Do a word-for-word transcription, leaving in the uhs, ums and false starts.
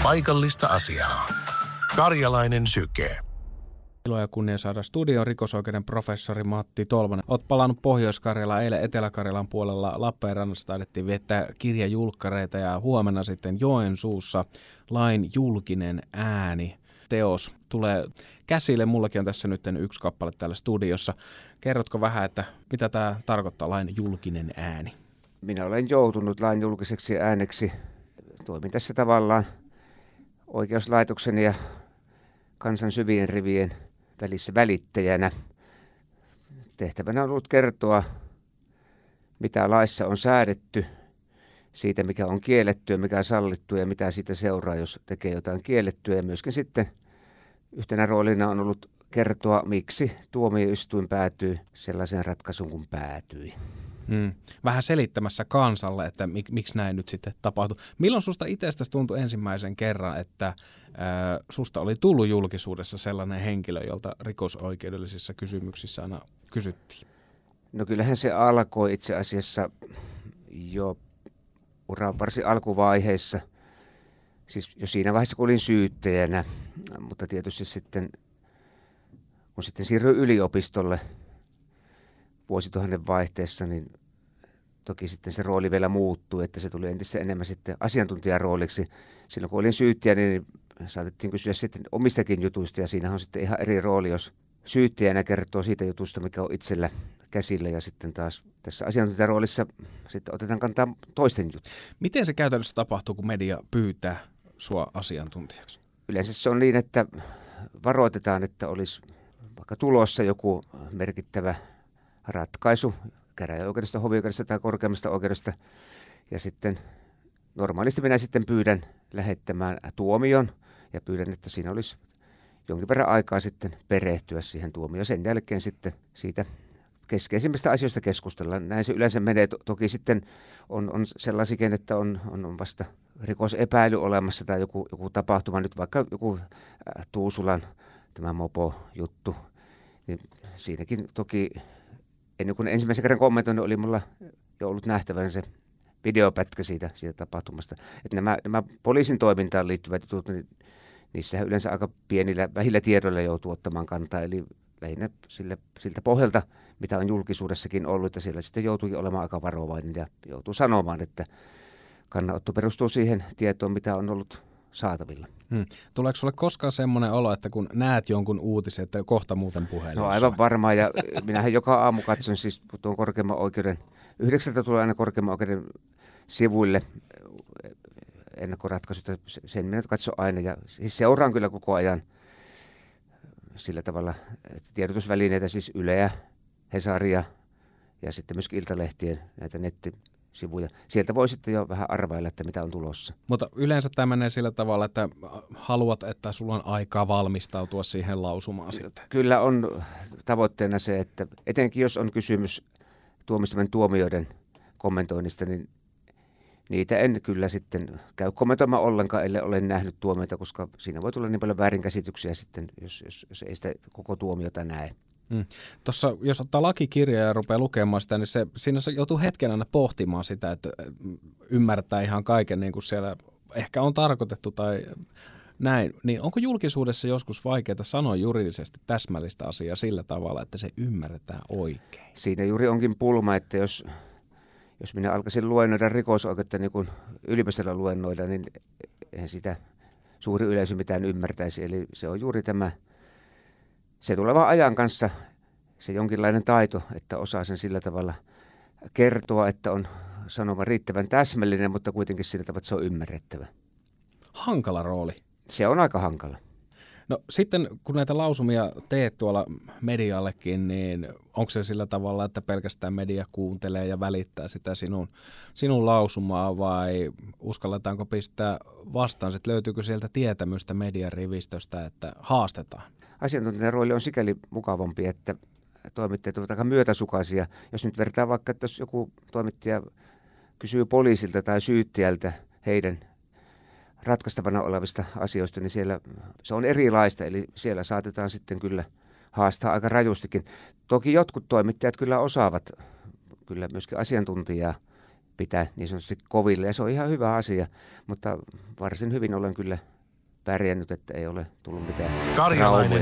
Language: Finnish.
paikallista asiaa. Karjalainen syke. Ilo ja kunnia saada studion rikosoikeuden professori Matti Tolvanen. Olet palannut Pohjois-Karjalaan, eilen Etelä-Karjalan puolella Lappeenrannassa taidettiin viettää kirjajulkkareita ja huomenna sitten Joensuussa lain julkinen ääni. Teos tulee käsille. Mullakin on tässä nyt yksi kappale täällä studiossa. Kerrotko vähän, että mitä tämä tarkoittaa lain julkinen ääni? Minä olen joutunut lain julkiseksi ääneksi. Toimin tässä tavallaan oikeuslaitoksen ja kansan syvien rivien välissä välittäjänä. Tehtävänä on ollut kertoa, mitä laissa on säädetty, siitä mikä on kiellettyä, mikä on sallittua ja mitä siitä seuraa, jos tekee jotain kiellettyä. Ja myöskin sitten yhtenä roolina on ollut kertoa, miksi tuomioistuin päätyy sellaiseen ratkaisuun, kun päätyi. Hmm. Vähän selittämässä kansalle, että mik, miksi näin nyt sitten tapahtui. Milloin susta itsestäsi tuntui ensimmäisen kerran, että äh, susta oli tullut julkisuudessa sellainen henkilö, jolta rikosoikeudellisissa kysymyksissä aina kysyttiin? No kyllähän se alkoi itse asiassa jo uran varsin alkuvaiheessa. Siis jo siinä vaiheessa, kun olin syyttäjänä, mutta tietysti sitten, kun sitten siirryin yliopistolle vuosituhannen vaihteessa, niin toki sitten se rooli vielä muuttui, että se tuli entistä enemmän sitten asiantuntijarooliksi. Silloin kun olin syyttäjä, niin saatettiin kysyä sitten omistakin jutuista, ja siinä on sitten ihan eri rooli, jos syyttäjänä kertoo siitä jutusta, mikä on itsellä käsillä, ja sitten taas tässä asiantuntijaroolissa sitten otetaan kantaa toisten jutut. Miten se käytännössä tapahtuu, kun media pyytää sua asiantuntijaksi? Yleensä se on niin, että varoitetaan, että olisi vaikka tulossa joku merkittävä ratkaisu käräjäoikeudesta, hovioikeudesta tai korkeimmasta oikeudesta. Ja sitten normaalisti minä sitten pyydän lähettämään tuomion ja pyydän, että siinä olisi jonkin verran aikaa sitten perehtyä siihen tuomioon. Sen jälkeen sitten siitä keskeisimmistä asioista keskustellaan. Näin se yleensä menee. Toki sitten on, on sellaisikin, että on, on vasta rikosepäily olemassa tai joku, joku tapahtuma. Nyt vaikka joku äh, Tuusulan tämä mopo-juttu, niin siinäkin toki ennen kuin ensimmäisen kerran kommentoin, niin oli mulla jo ollut nähtävän se videopätkä siitä, siitä tapahtumasta. Että nämä, nämä poliisin toimintaan liittyvät jutut, niin niissähän yleensä aika pienillä, vähillä tiedoilla joutuu ottamaan kantaa. Eli lähinnä sille, siltä pohjalta, mitä on julkisuudessakin ollut, ja siellä sitten joutuukin olemaan aika varovainen ja joutuu sanomaan, että kannanotto perustuu siihen tietoon, mitä on ollut saatavilla. Hmm. Tuleeko sulle koskaan semmoinen olo, että kun näet jonkun uutisen, että kohta muuten puhelin? No aivan varmaan, ja minähän joka aamu katson siis tuon korkeimman oikeuden, yhdeksältä tulee aina korkeimman oikeuden sivuille ennakkoratkaisut, sen minä katson aina, ja siis seuraan kyllä koko ajan sillä tavalla, että tiedotusvälineitä, siis Yleä, Hesaria ja sitten myös Iltalehtien näitä nettisivuja. Sieltä voi sitten jo vähän arvailla, että mitä on tulossa. Mutta yleensä tämä menee sillä tavalla, että haluat, että sulla on aikaa valmistautua siihen lausumaan sitten. Kyllä on tavoitteena se, että etenkin jos on kysymys tuomistuimen tuomioiden kommentoinnista, niin niitä en kyllä sitten käy kommentoimaan ollenkaan, ellei ole nähnyt tuomiota, koska siinä voi tulla niin paljon väärinkäsityksiä sitten, jos, jos, jos ei sitä koko tuomiota näe. Hmm. Tuossa, jos ottaa lakikirjaa ja rupeaa lukemaan sitä, niin se, siinä se joutuu hetken aina pohtimaan sitä, että ymmärtää ihan kaiken niin kuin siellä ehkä on tarkoitettu tai näin. Niin onko julkisuudessa joskus vaikeaa sanoa juridisesti täsmällistä asiaa sillä tavalla, että se ymmärretään oikein? Siinä juuri onkin pulma, että jos... Jos minä alkaisin luennoida rikosoikeutta niin kuin yliopistolla luennoida, niin eihän sitä suuri yleisö mitään ymmärtäisi. Eli se on juuri tämä, se tuleva ajan kanssa se jonkinlainen taito, että osaa sen sillä tavalla kertoa, että on sanoma riittävän täsmällinen, mutta kuitenkin sillä tavalla, että se on ymmärrettävä. Hankala rooli. Se on aika hankala. No sitten kun näitä lausumia teet tuolla mediallekin, niin onko se sillä tavalla, että pelkästään media kuuntelee ja välittää sitä sinun, sinun lausumaa vai uskalletaanko pistää vastaan? Sitten löytyykö sieltä tietämystä median rivistöstä, että haastetaan? Asiantuntijan rooli on sikäli mukavampi, että toimittajat ovat aika myötäsukaisia. Jos nyt vertaa vaikka, että jos joku toimittaja kysyy poliisilta tai syyttäjältä heidän ratkaistavana olevista asioista, niin siellä se on erilaista, eli siellä saatetaan sitten kyllä haastaa aika rajustikin. Toki jotkut toimittajat kyllä osaavat kyllä myöskin asiantuntijaa pitää niin sanotusti koville, ja se on ihan hyvä asia, mutta varsin hyvin olen kyllä pärjännyt, että ei ole tullut mitään Karjalainen